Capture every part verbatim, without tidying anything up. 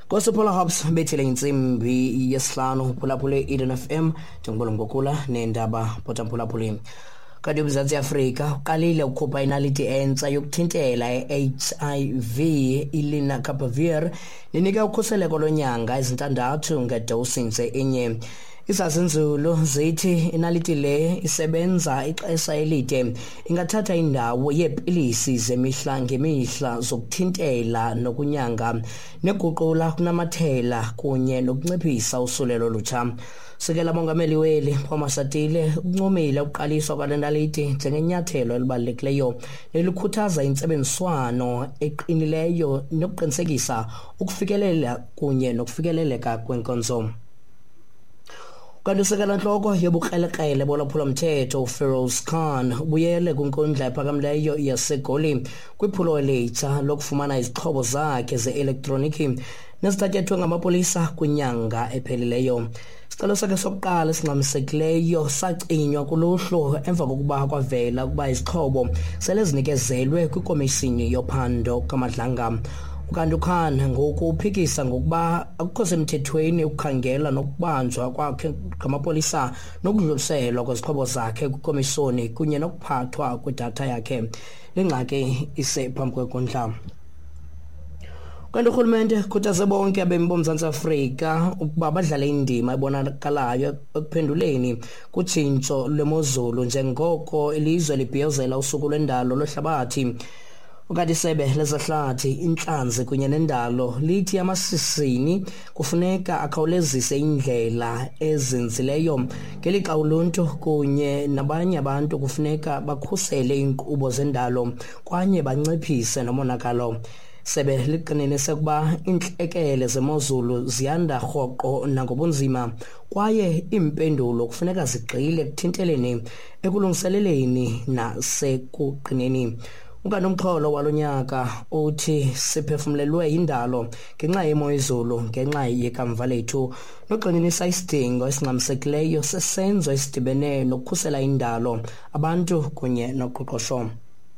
Kosiphola Hubs bethile insimbi yesihlanu phulaphule Eden F M njengobolo ngokula nendaba potaphulaphule. Kanti uMzantsi Afrika uqalile ukukhupha inaliti entsha yokuthintela i-H I V ilenacapavir nenika ukhuseleko lonyanga ezintandathu ngedosi nje enye. Isazinzulu zithi inaliti le isebenza ixesha elide, ingathatha indawo yeepilisi zemihla ngemihla zokuthintela nokunyanga neguqula kunamathela kunye nokunciphisa usulelo lutsha. Sekela mongameli weli Phomasatile uncomile ukuqaliswa kwale naliti njengenyathelo elibalulekileyo nelikhuthaza intsebenziswano eqinileyo nokuqinisekisa ukufikelela kunye nokufikeleleka kwenkonzo. Kanti usekela ntloko yobukrelekrele bolwaphulo-mthetho uFeroz Khan ubuyele kwinkundla ephakamileyo yaseGoli kwiphulo elitsha lokufumana izixhobo zakhe ze-elektroniki nezithatyathwe ngamapolisa kwinyanga ephelileyo. Isicelo sakhe sokuqala esingxamisekileyo sacinywa kuluhlu emva kokuba kwavela ukuba izixhobo sele zinikezelwe kwikomishini yophando kaMadlanga. Ukanti uKhan ngoku uphikisa ngokuba akukho semthethweni ukukhangela nokubanjwa kwakhe ngamapolisa nokudluliselwa kwezixhobo zakhe kwikomishoni kunye nokuphathwa kwedatha yakhe. Lengxaki ise phambi kwenkundla. Kanti urhulumente ukhuthaze bonke abemi boMzantsi Afrika ukuba badlale indima ebonakalayo ekuphenduleni kutshintsho lwemozulu njengoko ilizwe libhiyozela usuku lwendalo lwehlabathi. Ukanti isebe lezehlathi, intlanzi kunye nendalo lithi amasisini kufuneka akhawulezise indlela ezinzileyo ngelixa uluntu kunye nabanye abantu kufuneka bakhusele iinkqubo zendalo kwaye banciphise nomonakalo. Sebe liqinelise ukuba iintlekele zemozulu ziyanda rhoqo nangobunzima kwaye iimpendulo kufuneka zigxile ekuthinteleni, ekulungiseleleni nasekuqineni. Ukanti umxholo walo nyaka uthi siphefumlelwe yindalo ngenxa yemo yezulu ngenxa yekamva lethu nogxininisa isidingo esingxamisekileyo sesenzo esidibene nokukhusela indalo, abantu kunye noqoqosho.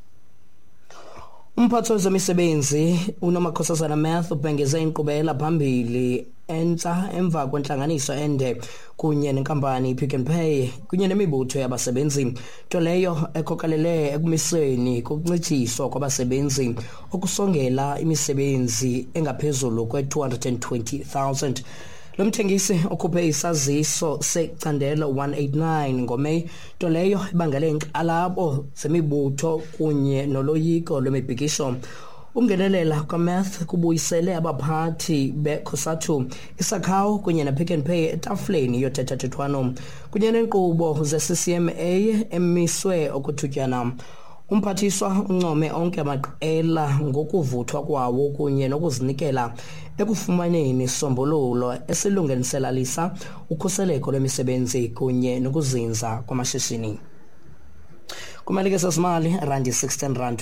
Umphathi wezemisebenzi uNomakhosazana Math ubhengeze inkqubela phambili entsha emva kwentlanganiso ende kunye nenkampani Pick n Pay kunye nemibutho yabasebenzi, nto leyo ekhokelele ekumisweni kokuncitshiswa kwabasebenzi okusongela imisebenzi engaphezulu kwe-two hundred twenty thousand. Lo mthengisi okhuphe isaziso secandelo one eighty-nine ngoMeyi, nto leyo ibangele inkxalabo zemibutho kunye noloyiko lwemibhikisho. Ukungenelela kwaMath kubuyisele abaphathi beCOSATU, isakhawu kunye nePick n Pay etafuleni yothethathethwano kunye neenkqubo ze-C C M A emiswe okuthutyana. Umphathiswa uncome onke amaqela ngokuvuthwa kwawo kunye nokuzinikela ekufumaneni isombululo esilungelelanisa ukhuseleko lwemisebenzi kunye nokuzinza kwamashishini. Kumalike sezimali randi sixteen rand